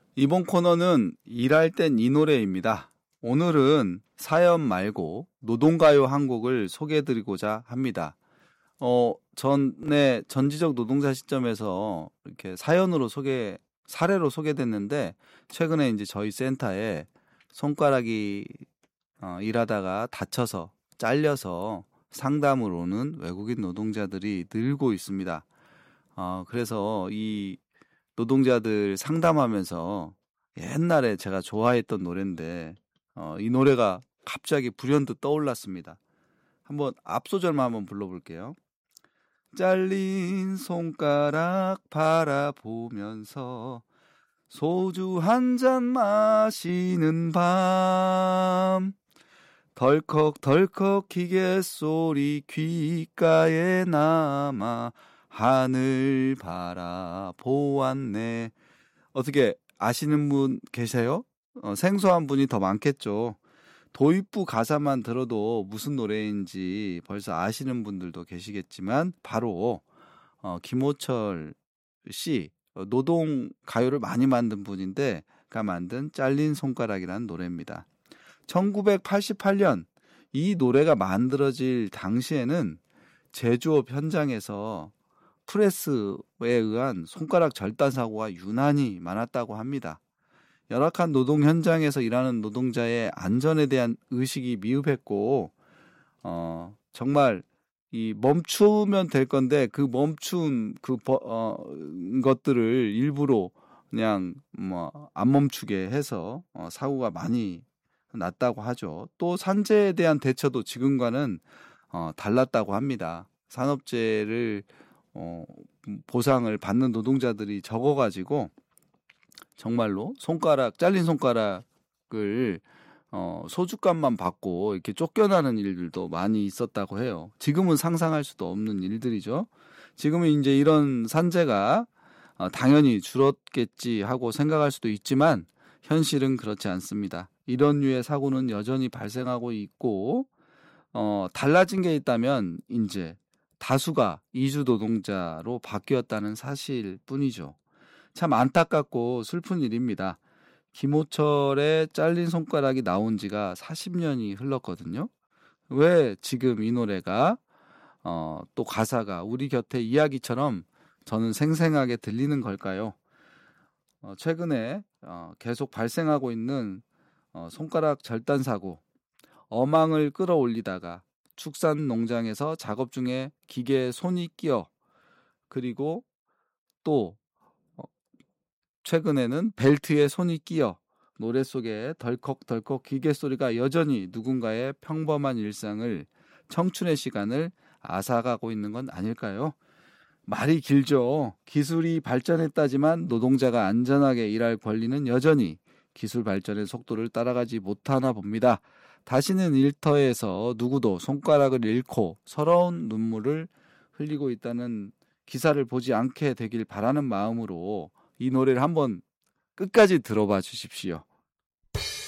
이번 코너는 일할 땐 이 노래입니다. 오늘은 사연 말고 노동가요 한 곡을 소개해드리고자 합니다. 전에 전지적 노동자 시점에서 이렇게 사례로 소개됐는데, 최근에 이제 저희 센터에 손가락이 일하다가 다쳐서 잘려서 상담을 오는 외국인 노동자들이 늘고 있습니다. 그래서 이 노동자들 상담하면서 옛날에 제가 좋아했던 노래인데, 이 노래가 갑자기 불현듯 떠올랐습니다. 한번 앞소절만 한번 불러볼게요. 잘린 손가락 바라보면서 소주 한 잔 마시는 밤, 덜컥덜컥 기계 소리 귓가에 남아 하늘 바라보았네. 어떻게 아시는 분 계세요? 생소한 분이 더 많겠죠. 도입부 가사만 들어도 무슨 노래인지 벌써 아시는 분들도 계시겠지만, 바로 김호철 씨, 노동 가요를 많이 만든 분인데 가 만든 잘린 손가락이라는 노래입니다. 1988년 이 노래가 만들어질 당시에는 제조업 현장에서 프레스에 의한 손가락 절단 사고가 유난히 많았다고 합니다. 열악한 노동 현장에서 일하는 노동자의 안전에 대한 의식이 미흡했고, 정말 이 멈추면 될 건데 그 멈춘 것들을 일부러 그냥 안 멈추게 해서 사고가 많이 났다고 하죠. 또 산재에 대한 대처도 지금과는 달랐다고 합니다. 산업재해를 보상을 받는 노동자들이 적어가지고 정말로 잘린 손가락을 소주값만 받고 이렇게 쫓겨나는 일들도 많이 있었다고 해요. 지금은 상상할 수도 없는 일들이죠. 지금은 이제 이런 산재가 당연히 줄었겠지 하고 생각할 수도 있지만, 현실은 그렇지 않습니다. 이런 류의 사고는 여전히 발생하고 있고, 달라진 게 있다면 이제 다수가 이주 노동자로 바뀌었다는 사실 뿐이죠. 참 안타깝고 슬픈 일입니다. 김호철의 잘린 손가락이 나온 지가 40년이 흘렀거든요. 왜 지금 이 노래가 또 가사가 우리 곁에 이야기처럼 저는 생생하게 들리는 걸까요? 최근에 계속 발생하고 있는 손가락 절단 사고, 어망을 끌어올리다가 축산 농장에서 작업 중에 기계에 손이 끼어, 그리고 또 최근에는 벨트에 손이 끼어 노래 속에 덜컥덜컥 기계 소리가 여전히 누군가의 평범한 일상을, 청춘의 시간을 앗아가고 있는 건 아닐까요? 말이 길죠. 기술이 발전했다지만 노동자가 안전하게 일할 권리는 여전히 기술 발전의 속도를 따라가지 못하나 봅니다. 다시는 일터에서 누구도 손가락을 잃고 서러운 눈물을 흘리고 있다는 기사를 보지 않게 되길 바라는 마음으로 이 노래를 한번 끝까지 들어봐 주십시오.